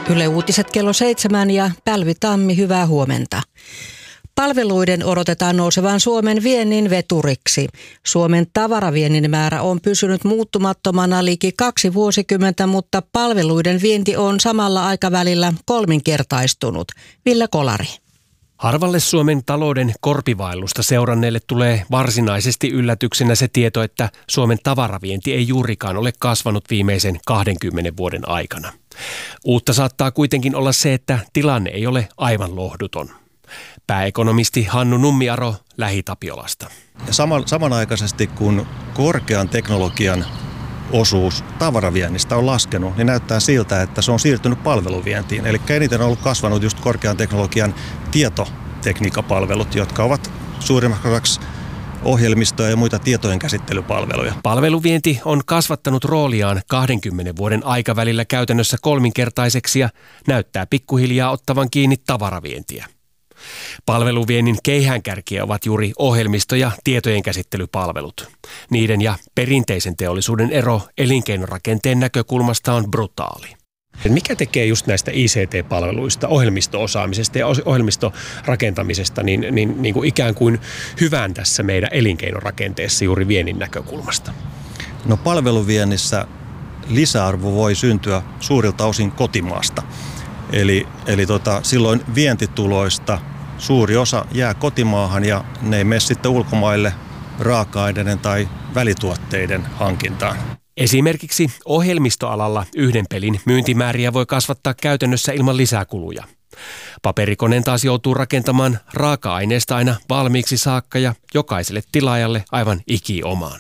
Yle Uutiset kello 7 ja Pälvi Tammi, hyvää huomenta. Palveluiden odotetaan nousevan Suomen viennin veturiksi. Suomen tavaraviennin määrä on pysynyt muuttumattomana liki 2 vuosikymmentä, mutta palveluiden vienti on samalla aikavälillä kolminkertaistunut. Ville Kolari. Harvalle Suomen talouden korpivaellusta seuranneelle tulee varsinaisesti yllätyksenä se tieto, että Suomen tavaravienti ei juurikaan ole kasvanut viimeisen 20 vuoden aikana. Uutta saattaa kuitenkin olla se, että tilanne ei ole aivan lohduton. Pääekonomisti Hannu Nummiaro Lähi-Tapiolasta. Samanaikaisesti kun korkean teknologian osuus tavaraviennistä on laskenut, niin näyttää siltä, että se on siirtynyt palveluvientiin. Eli eniten on ollut kasvanut just korkean teknologian tietotekniikkapalvelut, jotka ovat suurimmaksi ohjelmistoja ja muita tietojen käsittelypalveluja. Palveluvienti on kasvattanut rooliaan 20 vuoden aikavälillä käytännössä kolminkertaiseksi ja näyttää pikkuhiljaa ottavan kiinni tavaravientiä. Palveluviennin keihäänkärkiä ovat juuri ohjelmisto- ja tietojen käsittelypalvelut. Niiden ja perinteisen teollisuuden ero elinkeinorakenteen näkökulmasta on brutaali. Mikä tekee just näistä ICT-palveluista, ohjelmisto-osaamisesta ja ohjelmistorakentamisesta niin kuin ikään kuin hyvän tässä meidän elinkeinorakenteessa juuri viennin näkökulmasta? No palveluviennissä lisäarvo voi syntyä suurilta osin kotimaasta. Eli silloin vientituloista suuri osa jää kotimaahan ja ne ei mene sitten ulkomaille raaka-aineiden tai välituotteiden hankintaan. Esimerkiksi ohjelmistoalalla yhden pelin myyntimääriä voi kasvattaa käytännössä ilman lisäkuluja. Paperikoneen taas joutuu rakentamaan raaka-aineesta aina valmiiksi saakka ja jokaiselle tilaajalle aivan ikiomaan.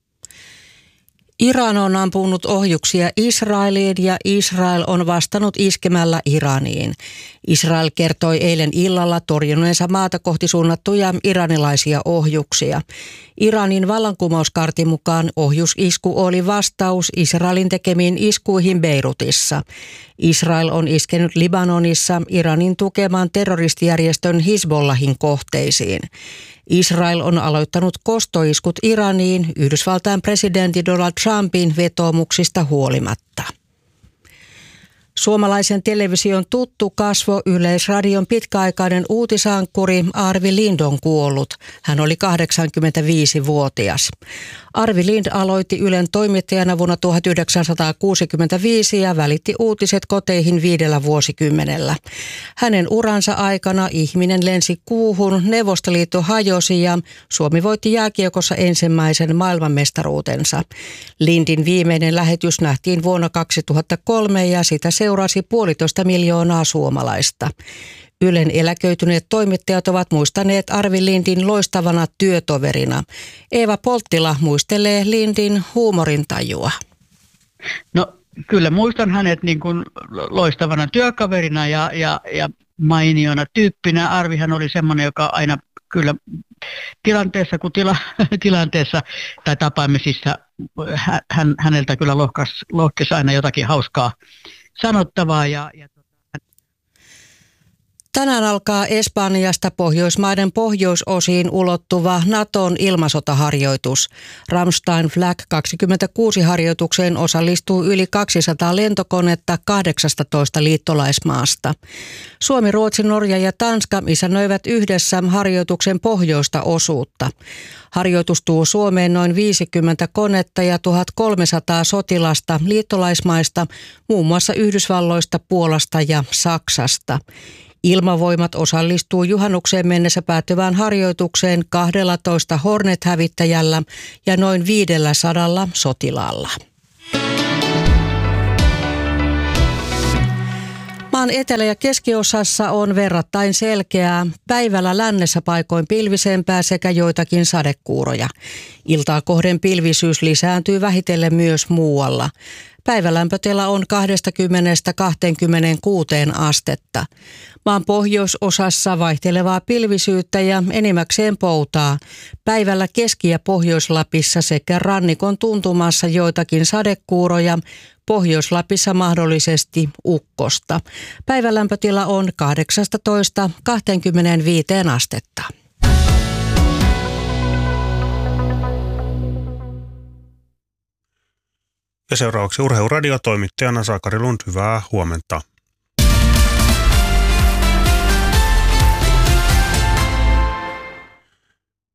Iran on ampunut ohjuksia Israeliin ja Israel on vastannut iskemällä Iraniin. Israel kertoi eilen illalla torjuneensa maata kohti suunnattuja iranilaisia ohjuksia. Iranin vallankumouskaartin mukaan ohjusisku oli vastaus Israelin tekemiin iskuihin Beirutissa. Israel on iskenyt Libanonissa Iranin tukemaan terroristijärjestön Hizbollahin kohteisiin. Israel on aloittanut kostoiskut Iraniin Yhdysvaltain presidentti Donald Trumpin vetoomuksista huolimatta. Suomalaisen television tuttu kasvo, Yleisradion pitkäaikainen uutisankkuri Arvi Lind on kuollut. Hän oli 85-vuotias. Arvi Lind aloitti Ylen toimittajana vuonna 1965 ja välitti uutiset koteihin 5 vuosikymmenellä. Hänen uransa aikana ihminen lensi kuuhun, Neuvostoliitto hajosi ja Suomi voitti jääkiekossa ensimmäisen maailmanmestaruutensa. Lindin viimeinen lähetys nähtiin vuonna 2003 ja sitä seurasi 1,5 miljoonaa suomalaista. Ylen eläköityneet toimittajat ovat muistaneet Arvi Lindin loistavana työtoverina. Eeva Polttila muistelee Lindin huumorintajua. No kyllä muistan hänet niin kuin loistavana työkaverina ja mainiona tyyppinä. Arvihan oli semmoinen, joka aina kyllä tilanteessa kuin tilanteessa tai tapaamisissa häneltä kyllä lohkesi aina jotakin hauskaa sanottavaa Tänään alkaa Espanjasta Pohjoismaiden pohjoisosiin ulottuva Naton ilmasotaharjoitus. Ramstein Flag 26 harjoitukseen osallistuu yli 200 lentokonetta 18 liittolaismaasta. Suomi, Ruotsi, Norja ja Tanska isännöivät yhdessä harjoituksen pohjoista osuutta. Harjoitus tuo Suomeen noin 50 konetta ja 1300 sotilasta liittolaismaista, muun muassa Yhdysvalloista, Puolasta ja Saksasta. Ilmavoimat osallistuu juhannukseen mennessä päättyvään harjoitukseen 12 Hornet-hävittäjällä ja noin 500 sotilaalla. Maan etelä- ja keskiosassa on verrattain selkeää, päivällä lännessä paikoin pilvisempää sekä joitakin sadekuuroja. Iltaa kohden pilvisyys lisääntyy vähitellen myös muualla. Päivälämpötila on 20–26 astetta. Maan pohjoisosassa vaihtelevaa pilvisyyttä ja enimmäkseen poutaa. Päivällä Keski- ja Pohjois-Lapissa sekä rannikon tuntumassa joitakin sadekuuroja, Pohjois-Lapissa mahdollisesti ukkosta. Päivälämpötila on 18–25 astetta. Ja seuraavaksi Urheiluradio toimittajana Sakari Lund, hyvää huomenta.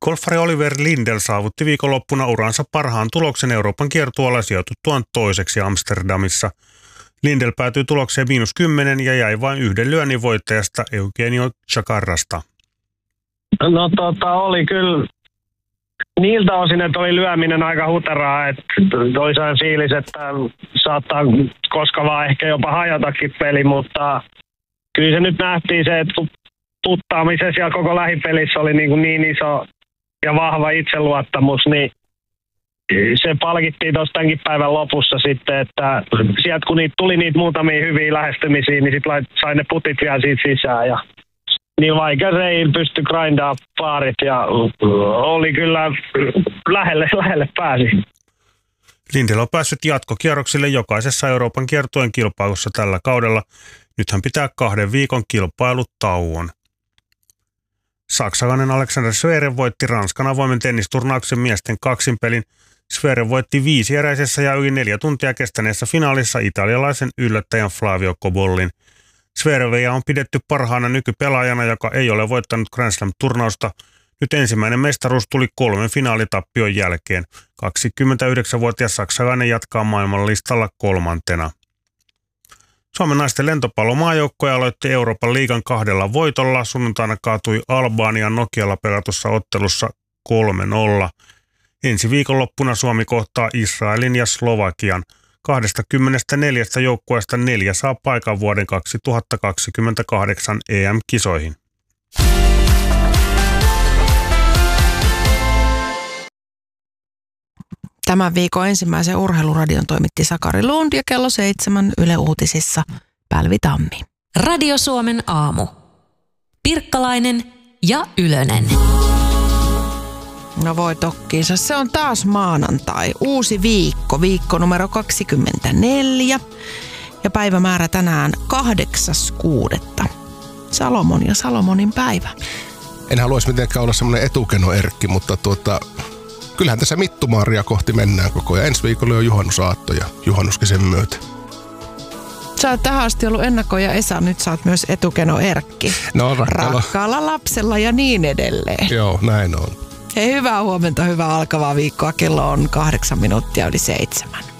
Golfari Oliver Lindell saavutti viikonloppuna uransa parhaan tuloksen Euroopan kiertueella sijoituttuaan toiseksi Amsterdamissa. Lindell päätyi tulokseen -10 ja jäi vain yhden lyönnin voittajasta Eugenio Chacarrasta. No oli kyllä niiltä osin, että oli lyöminen aika huteraa, että toisaan fiilis, että saattaa koska vaan ehkä jopa hajatakin peli, mutta kyllä se nyt nähtiin se, että kun puttaamisessa ja koko lähipelissä oli niin iso ja vahva itseluottamus, niin se palkittiin tuossa tämänkin päivän lopussa sitten, että sieltä kun tuli niitä muutamia hyviä lähestymisiä, niin sitten sai ne putit vielä siitä sisään ja niin vaikka reil pystyi grindaamaan paarit ja oli kyllä lähelle pääsi. Lindell on päässyt jatkokierroksille jokaisessa Euroopan kiertueen kilpailussa tällä kaudella. Nyt hän pitää 2 viikon kilpailutauon. Saksalainen Alexander Zverev voitti Ranskan avoimen tennisturnauksen miesten kaksinpelin. Zverev voitti 5-eräisessä ja yli 4 tuntia kestäneessä finaalissa italialaisen yllättäjän Flavio Cobollin. Zverevia on pidetty parhaana nykypelaajana, joka ei ole voittanut Grand Slam-turnausta. Nyt ensimmäinen mestaruus tuli 3 finaalitappion jälkeen. 29-vuotias saksalainen jatkaa maailmanlistalla 3. Suomen naisten lentopallomaajoukkoja aloitti Euroopan liigan 2 voitolla. Sunnuntaina kaatui Albanian Nokialla pelatussa ottelussa 3-0. Ensi viikonloppuna Suomi kohtaa Israelin ja Slovakian. 24 joukkueesta 4 saa paikan vuoden 2028 EM-kisoihin. Tämän viikon ensimmäisen urheiluradion toimitti Sakari Lund ja kello 7 Yle Uutisissa Pälvi Tammi. Radio Suomen aamu. Pirkkalainen ja Ylönen. No voi tokkiinsa, se on taas maanantai. Uusi viikko numero 24 ja päivämäärä tänään 8.6. Salomon ja Salomonin päivä. En haluaisi mitenkään olla semmoinen etukeno-erkki, mutta kyllähän tässä Mittumaaria kohti mennään koko ajan. Ensi viikolla on juhannusaatto ja juhannuskisen myötä. Sä oot tähän asti ollut ennakko ja Esa, nyt sä oot myös etukeno-erkki. No rakkaalla lapsella ja niin edelleen. Joo, näin on. Hei, hyvää huomenta, hyvää alkavaa viikkoa. Kello on 8 minuuttia yli 7.